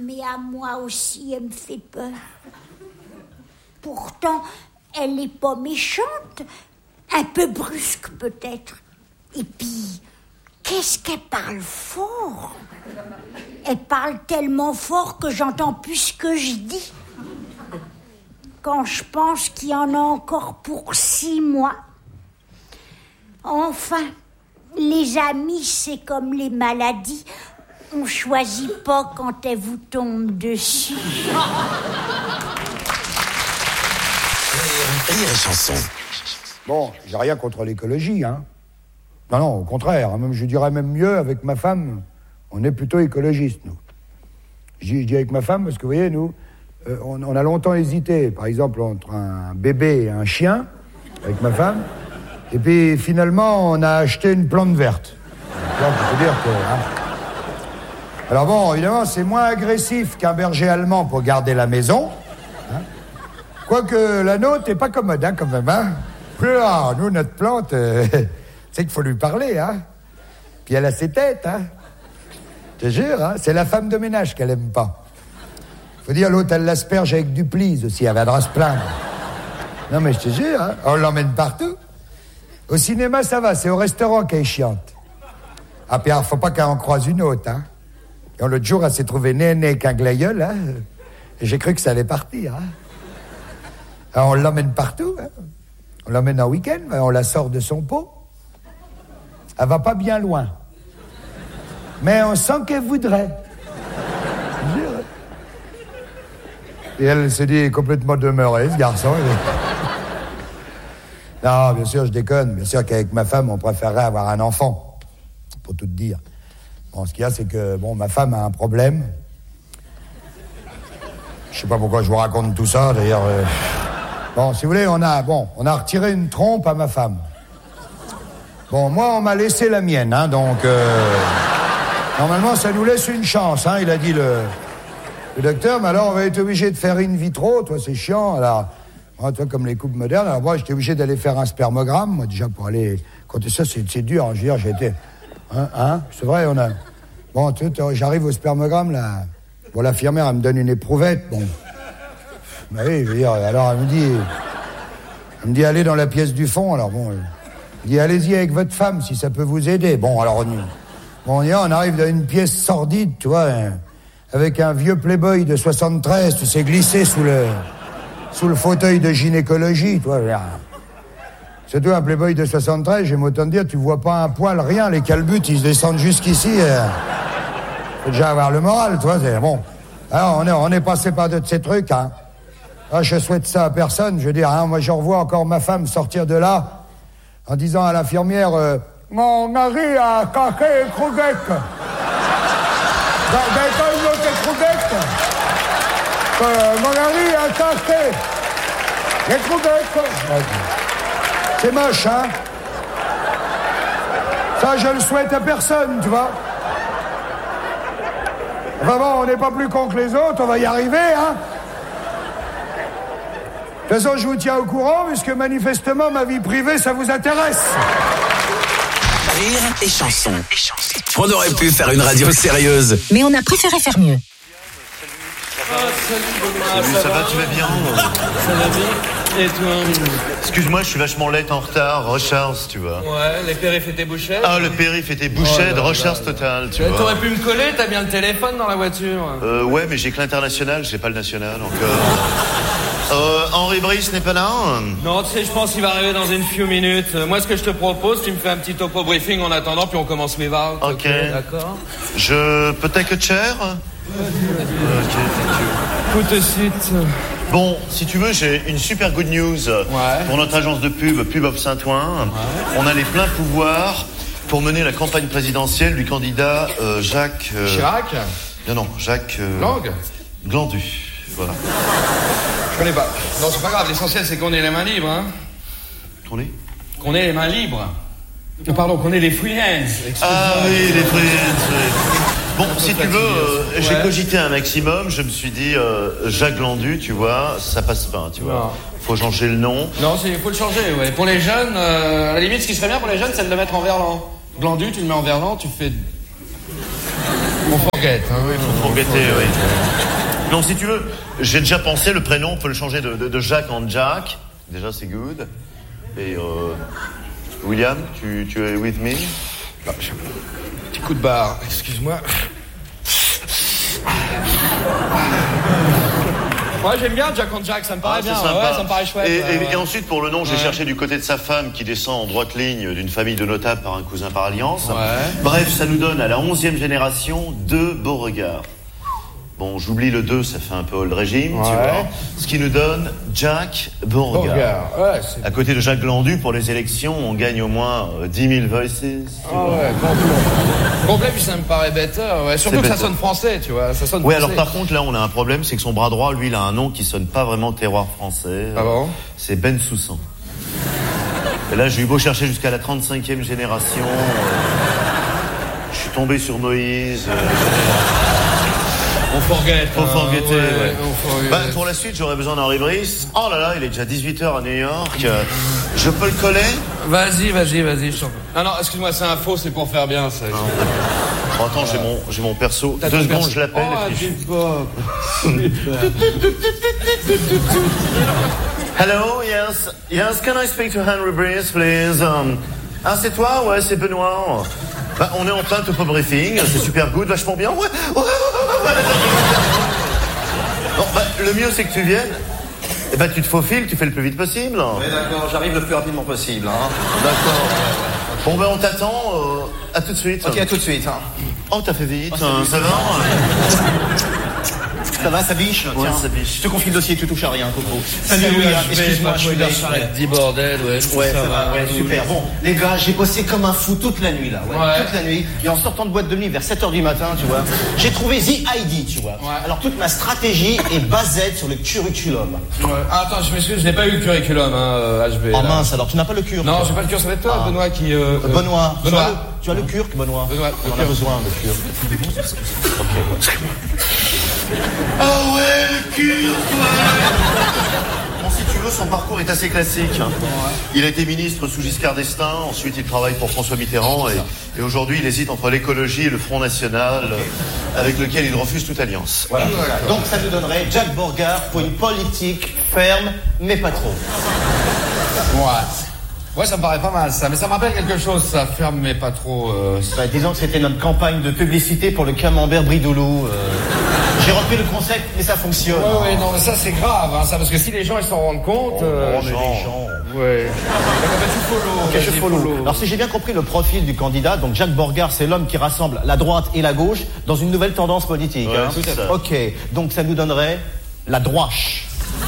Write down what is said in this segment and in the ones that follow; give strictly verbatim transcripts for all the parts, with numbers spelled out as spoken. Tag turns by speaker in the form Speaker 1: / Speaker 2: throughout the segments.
Speaker 1: mais à moi aussi, elle me fait peur. Pourtant, elle n'est pas méchante, un peu brusque peut-être. Et puis, qu'est-ce qu'elle parle fort? Elle parle tellement fort que j'entends plus ce que je dis. Quand je pense qu'il y en a encore pour six mois. Enfin, les amis, c'est comme les maladies. On choisit pas quand elles vous tombent dessus.
Speaker 2: Rire et chanson.
Speaker 3: Bon, j'ai rien contre l'écologie, hein. Non, non, au contraire. Même, je dirais même mieux, avec ma femme, on est plutôt écologistes, nous. Je dis, je dis avec ma femme parce que, vous voyez, nous, euh, on, on a longtemps hésité, par exemple, entre un bébé et un chien, avec ma femme, et puis finalement, on a acheté une plante verte. Une plante, il faut dire que... Hein. Alors bon, évidemment, c'est moins agressif qu'un berger allemand pour garder la maison. Hein. Quoique la nôtre n'est pas commode, hein, quand même, hein. Ah, nous, notre plante, euh, c'est qu'il faut lui parler, hein. Puis elle a ses têtes, hein. Je te jure, hein, c'est la femme de ménage qu'elle aime pas. Faut dire, l'autre, elle l'asperge avec du please aussi, elle viendra se plaindre. Non, mais je te jure, hein, on l'emmène partout. Au cinéma, ça va, c'est au restaurant qu'elle est chiante. Ah, puis alors, faut pas qu'elle en croise une autre, hein. Et l'autre jour, elle s'est trouvée nez-nez avec un glaïeul, hein. Et j'ai cru que ça allait partir, hein. Alors, on l'emmène partout, hein. On l'emmène en week-end, on la sort de son pot. Elle va pas bien loin. Mais on sent qu'elle voudrait. Et elle se dit complètement demeurée, ce garçon. Non, bien sûr, je déconne. Bien sûr qu'avec ma femme, on préférerait avoir un enfant. Pour tout te dire. Bon, ce qu'il y a, c'est que, bon, ma femme a un problème. Je sais pas pourquoi je vous raconte tout ça, d'ailleurs... Euh... Bon, si vous voulez, on a, bon, on a retiré une trompe à ma femme. Bon, moi, on m'a laissé la mienne, hein, donc... Euh, normalement, ça nous laisse une chance, hein, il a dit le, le docteur, mais alors on va être obligé de faire in vitro, toi, c'est chiant, alors... Moi, toi, comme les couples modernes, alors moi, j'étais obligé d'aller faire un spermogramme, moi, déjà, pour aller... Compter ça, c'est, c'est dur, hein, je veux dire, j'ai été... Hein, hein, c'est vrai, on a... Bon, tu sais, j'arrive au spermogramme, là... Bon, l'infirmière, elle me donne une éprouvette, bon... Bah oui, je veux dire, alors elle me dit... Elle me dit, allez dans la pièce du fond, alors bon... Elle dit, allez-y avec votre femme, si ça peut vous aider. Bon, alors on... Bon, on y va, on arrive dans une pièce sordide, tu vois, hein, avec un vieux playboy de soixante-treize, tu sais, glissé sous le... sous le fauteuil de gynécologie, tu vois. C'est toi, un playboy de soixante-treize, j'aime autant te dire, tu vois pas un poil, rien, les calbutes, ils se descendent jusqu'ici. Euh... Faut déjà avoir le moral, tu vois, c'est bon. Alors, on est, on est passé par de ces trucs, hein. Ah, je souhaite ça à personne, je veux dire, hein, moi je revois encore ma femme sortir de là en disant à l'infirmière euh, mon mari a caqué et croquette. D'accord, une autre croquette. Euh, mon mari a caqué et croquette. C'est moche, hein. Ça, je le souhaite à personne, tu vois. Vraiment, on n'est pas plus con que les autres, on va y arriver, hein. De toute façon, je vous tiens au courant, puisque manifestement, ma vie privée, ça vous intéresse.
Speaker 2: Rire et chanson. On aurait pu faire une radio sérieuse.
Speaker 4: Mais on a préféré faire mieux.
Speaker 5: Ah, salut, Benoît,
Speaker 6: salut, ça, ça va, va, tu vas bien?
Speaker 5: Ça va bien. Et toi?
Speaker 6: Excuse-moi, je suis vachement late en retard. Recharge, tu vois.
Speaker 5: Ouais, les périphes étaient bouchés.
Speaker 6: Ah, le périph était bouché, oh, de recharge totale, tu vois.
Speaker 5: T'aurais pu me coller, t'as bien le téléphone dans la voiture.
Speaker 6: Euh, ouais, mais j'ai que l'international, j'ai pas le national, donc... Euh... Euh, Henri Brice n'est pas là?
Speaker 5: Non, tu sais, je pense qu'il va arriver dans une few minutes. Moi, ce que je te propose, tu me fais un petit topo briefing en attendant, puis on commence mes votes.
Speaker 6: Ok.
Speaker 5: Okay, d'accord.
Speaker 6: Je peux take a chair?
Speaker 5: Ok, thank you. Tout de suite.
Speaker 6: Bon, si tu veux, j'ai une super good news
Speaker 5: ouais.
Speaker 6: pour notre agence de pub, Pub of Saint-Ouen. Ouais. On a les pleins pouvoirs pour mener la campagne présidentielle du candidat euh, Jacques... Euh...
Speaker 5: Chirac?
Speaker 6: Non, non, Jacques... Euh...
Speaker 5: Lang?
Speaker 6: Glandu, voilà.
Speaker 5: Je connais pas. Non, c'est pas grave, l'essentiel c'est qu'on ait les mains libres, hein.
Speaker 6: Qu'on ait
Speaker 5: Qu'on ait les mains libres. Pardon, qu'on ait les free hands.
Speaker 6: Ah oui, les free hands, oui. Bon, si tu veux, euh, ouais. j'ai cogité un maximum, je me suis dit, euh, Jacques Glandu, tu vois, ça passe pas, tu vois. Non. Faut changer le nom.
Speaker 5: Non, il faut le changer, ouais. Pour les jeunes, euh, à la limite, ce qui serait bien pour les jeunes, c'est de le mettre en verlan. Glandu, tu le mets en verlan, tu fais... On forget, hein.
Speaker 6: Oui, faut forgetter, oui. Non, si tu veux, j'ai déjà pensé, le prénom, on peut le changer de, de, de Jacques en Jack. Déjà, c'est good. Et, euh, William, tu, tu es with me?
Speaker 5: Ah, j'ai un petit coup de barre, excuse-moi. Ouais, j'aime bien Jack and Jack, ça me paraît
Speaker 6: ah,
Speaker 5: bien.
Speaker 6: Sympa.
Speaker 5: Ouais, ça me paraît chouette.
Speaker 6: Et,
Speaker 5: ouais,
Speaker 6: et,
Speaker 5: ouais.
Speaker 6: et ensuite, pour le nom, j'ai
Speaker 5: ouais.
Speaker 6: cherché du côté de sa femme qui descend en droite ligne d'une famille de notables par un cousin par alliance.
Speaker 5: Ouais.
Speaker 6: Bref, ça nous donne à la onzième génération deux Beauregard. Bon, j'oublie le deux, ça fait un peu le régime,
Speaker 5: ouais.
Speaker 6: tu vois. Ce qui nous donne Jack Beauregard.
Speaker 5: Ouais, c'est...
Speaker 6: À côté de Jacques Glandu, pour les élections, on gagne au moins euh, dix mille voices.
Speaker 5: Ah ouais, complet. Complet, puis ça me paraît better. Ouais. Surtout
Speaker 6: C'est
Speaker 5: que ça
Speaker 6: better.
Speaker 5: sonne français, tu vois. Ça sonne
Speaker 6: Oui,
Speaker 5: français.
Speaker 6: alors par contre, là, on a un problème, c'est que son bras droit, lui, il a un nom qui sonne pas vraiment terroir français.
Speaker 5: Ah bon?
Speaker 6: C'est Ben Soussan. Et là, j'ai eu beau chercher jusqu'à la trente-cinquième génération. Euh, je suis tombé sur Moïse. Euh,
Speaker 5: On forget.
Speaker 6: Faut
Speaker 5: hein,
Speaker 6: forgetter,
Speaker 5: ouais,
Speaker 6: ouais.
Speaker 5: on forget.
Speaker 6: Bah, pour la suite, j'aurais besoin d'Henri Brice. Oh là là, il est déjà dix-huit heures à New York. Euh, je peux le coller?
Speaker 5: Vas-y, vas-y, vas-y, je t'en prie. Ah non, excuse-moi, c'est un faux, c'est pour faire bien, ça.
Speaker 6: Oh, attends, j'ai mon, j'ai mon perso.
Speaker 5: T'as
Speaker 6: Deux
Speaker 5: ton
Speaker 6: secondes,
Speaker 5: perso.
Speaker 6: je l'appelle.
Speaker 5: Oh,
Speaker 6: et puis je-
Speaker 5: du Bob.
Speaker 6: Hello, yes, yes, can I speak to Henry Brice, please? Um, ah, c'est toi? Ouais, c'est Benoît. Bah, on est en plein topo briefing, c'est super good, vachement bien. Ouais, ouais, ouais, ouais, ouais. Bon, bah, le mieux, c'est que tu viennes. Et bah, tu te faufiles, tu fais le plus vite possible.
Speaker 4: Oui, d'accord, j'arrive le plus rapidement possible. Hein.
Speaker 6: D'accord. Bon, ben, on t'attend. Euh, à tout de suite.
Speaker 4: Ok, à tout de suite. Hein.
Speaker 6: Oh, t'as fait vite.
Speaker 4: Oh,
Speaker 6: hein, ça va?
Speaker 4: Ça va, ça biche?
Speaker 6: Ouais,
Speaker 4: Tiens,
Speaker 6: ça biche.
Speaker 4: je te confie le dossier, tu touches à rien, Coco. Salut,
Speaker 5: Salut,
Speaker 4: William,
Speaker 5: H B,
Speaker 4: excuse-moi, je suis là.
Speaker 5: Arrête, dis bordel, ouais.
Speaker 4: Ouais, ça, va, ouais, super. Bon, les gars, j'ai bossé comme un fou toute la nuit, là. Ouais,
Speaker 5: Ouais.
Speaker 4: toute la nuit. Et en sortant de boîte de nuit vers sept heures du matin, tu vois, j'ai trouvé The I D, tu vois.
Speaker 5: Ouais.
Speaker 4: Alors, toute ma stratégie est basée sur le curriculum.
Speaker 5: Ouais. Ah, attends, je m'excuse, je n'ai pas eu le curriculum, hein, euh, H B.
Speaker 4: Oh
Speaker 5: là.
Speaker 4: mince, alors tu n'as pas le cure.
Speaker 5: Non,
Speaker 4: toi.
Speaker 5: j'ai pas le cure, ça va être toi,
Speaker 4: Ah.
Speaker 5: Benoît, qui... Euh,
Speaker 4: Euh, Benoît, tu as
Speaker 5: Benoît.
Speaker 4: le- tu as le cure, Benoît.
Speaker 5: Benoît,
Speaker 4: On
Speaker 5: le
Speaker 4: en a
Speaker 5: cure.
Speaker 4: besoin, le cure.
Speaker 6: Ah ouais, le cul, Bon, si tu veux, son parcours est assez classique. hein. Il a été ministre sous Giscard d'Estaing, ensuite il travaille pour François Mitterrand et, et aujourd'hui il hésite entre l'écologie et le Front National euh, avec lequel il refuse toute alliance.
Speaker 4: Voilà. Donc ça nous donnerait Jack Beauregard pour une politique ferme, mais pas trop.
Speaker 5: Ouais. Ouais, ça me paraît pas mal, ça. Mais ça me rappelle quelque chose, ça. Ferme, mais pas trop... Euh...
Speaker 4: Bah, disons que c'était notre campagne de publicité pour le camembert Bridoulou. Euh... J'ai repris le concept, mais ça fonctionne.
Speaker 5: Ouais, ouais, non, mais ça, c'est grave, hein, ça. Parce que si les gens, ils s'en rendent compte...
Speaker 4: Oh,
Speaker 5: euh,
Speaker 4: non, mais
Speaker 6: genre.
Speaker 4: les gens...
Speaker 5: Ouais. D'accord, bah, tu follow.
Speaker 4: Ok, je
Speaker 5: vas-y,
Speaker 4: follow. Alors si j'ai bien compris le profil du candidat, donc Jack Beauregard, c'est l'homme qui rassemble la droite et la gauche dans une nouvelle tendance politique.
Speaker 6: Ouais,
Speaker 4: hein.
Speaker 6: tout à fait.
Speaker 4: Ok, donc ça nous donnerait la droiche.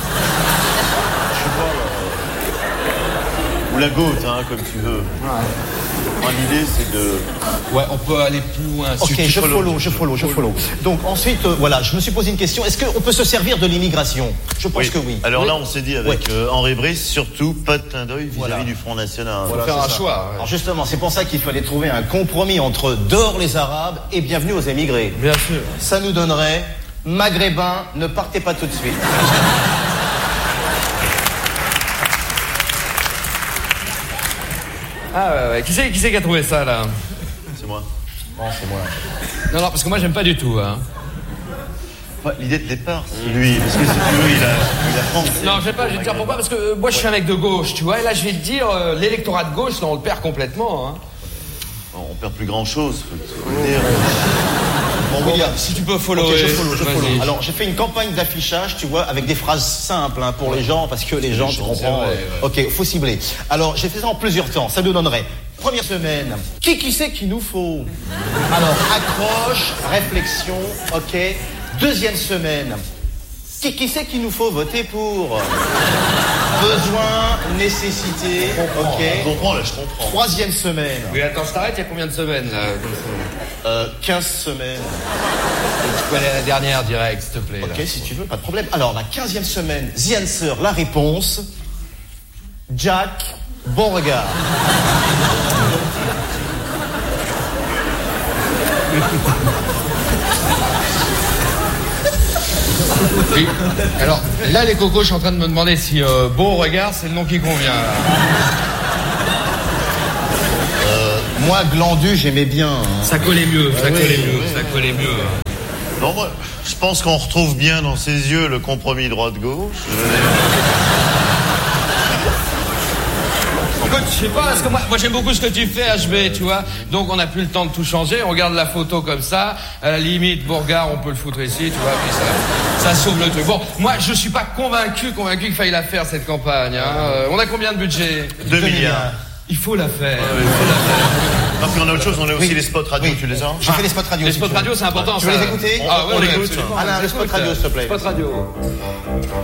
Speaker 6: Ou la goutte, hein, comme tu veux. Moi, l'idée c'est de...
Speaker 5: Ouais, on peut aller plus loin.
Speaker 4: Ok,
Speaker 6: tu
Speaker 4: je
Speaker 6: follow,
Speaker 4: follow, je follow, je follow. Donc ensuite, euh, voilà, je me suis posé une question. Est-ce qu'on peut se servir de l'immigration? Je pense que oui.
Speaker 6: Alors
Speaker 4: Oui.
Speaker 6: là, on s'est dit avec
Speaker 4: Ouais.
Speaker 6: euh, Henri Brice, surtout pas de clin d'œil vis-à-vis
Speaker 4: Voilà.
Speaker 6: du Front National.
Speaker 4: Voilà,
Speaker 5: faire
Speaker 4: c'est
Speaker 5: un
Speaker 4: ça.
Speaker 5: choix, ouais.
Speaker 4: Alors justement, c'est pour ça qu'il fallait trouver un compromis entre dehors les Arabes et bienvenue aux émigrés.
Speaker 5: Bien sûr.
Speaker 4: Ça nous donnerait Maghrébins, ne partez pas tout de suite.
Speaker 5: Ah ouais, ouais. Qui c'est qui, c'est qui a trouvé ça, là?
Speaker 6: C'est moi.
Speaker 4: Bon, c'est moi.
Speaker 5: Non, non, parce que moi, j'aime pas du tout, hein.
Speaker 6: Ouais, l'idée de départ, c'est lui, parce que si tu veux, il a, il a pensé.
Speaker 5: Non, je sais pas, je vais te dire pourquoi, parce que euh, moi, je suis un mec de gauche, tu vois, et là, je vais te dire, euh, l'électorat de gauche, là, on le perd complètement, hein.
Speaker 6: Bon, on perd plus grand chose, faut faut le dire.
Speaker 4: Bon, William,
Speaker 5: Si tu peux follow,
Speaker 4: ok, je follow, je
Speaker 5: vas-y.
Speaker 4: follow. Alors, j'ai fait une campagne d'affichage, tu vois, avec des phrases simples hein, pour les gens, parce que les gens, tu
Speaker 6: gens,
Speaker 4: comprends.
Speaker 5: c'est vrai,
Speaker 4: euh, Ok, faut cibler. Alors, j'ai fait ça en plusieurs temps. Ça nous donnerait. Première semaine, qui qui c'est qu'il nous faut? Alors, accroche, réflexion, ok. Deuxième semaine, qui qui c'est qu'il nous faut voter pour? Besoin, nécessité,
Speaker 6: Je
Speaker 4: ok.
Speaker 6: comprends, là, je comprends.
Speaker 4: Troisième semaine,
Speaker 5: Oui, attends, je t'arrête, il y a combien de semaines, là? comme ça
Speaker 4: euh, quinze semaines.
Speaker 5: Tu peux aller à la dernière, direct, s'il te plaît. là.
Speaker 4: Ok, si tu veux, pas de problème. Alors, la quinzième semaine, The Answer, la réponse. Jack Beauregard.
Speaker 5: Oui. Alors, là, les cocos, je suis en train de me demander si euh, Beauregard, c'est le nom qui convient, là.
Speaker 4: Moi, Glandu, j'aimais bien. Hein.
Speaker 5: Ça collait mieux, ça
Speaker 6: Ah,
Speaker 5: collait
Speaker 6: oui,
Speaker 5: mieux,
Speaker 6: oui,
Speaker 5: ça
Speaker 6: oui.
Speaker 5: collait mieux.
Speaker 6: Non, moi, je pense qu'on retrouve bien dans ses yeux le compromis droite-gauche. Je veux dire.
Speaker 5: Écoute, je sais pas, parce que moi, moi j'aime beaucoup ce que tu fais, H B, tu vois. Donc on n'a plus le temps de tout changer, on regarde la photo comme ça, à la limite, Bourgard, on peut le foutre ici, tu vois, puis ça, ça sauve le truc. Bon, moi je suis pas convaincu, convaincu qu'il faille la faire, cette campagne. Hein. Euh, on a combien de budget?
Speaker 6: Deux milliards.
Speaker 5: Il faut la faire,
Speaker 6: Ouais,
Speaker 5: il faut la faire.
Speaker 6: Non, puis on a autre chose, on a aussi
Speaker 4: Oui.
Speaker 6: les spots radio,
Speaker 4: Oui.
Speaker 6: tu les as?
Speaker 4: J'ai fait les spots radio.
Speaker 5: Les
Speaker 4: si
Speaker 5: spots
Speaker 4: tu veux.
Speaker 5: radio, c'est important,
Speaker 4: Tu veux
Speaker 5: ça.
Speaker 4: les écouter?
Speaker 5: Ah, ouais,
Speaker 6: On
Speaker 5: ouais,
Speaker 6: écoute.
Speaker 5: absolument.
Speaker 4: Alain,
Speaker 5: On
Speaker 4: le spot
Speaker 5: écoute.
Speaker 4: radio, s'il te plaît.
Speaker 5: Spot radio.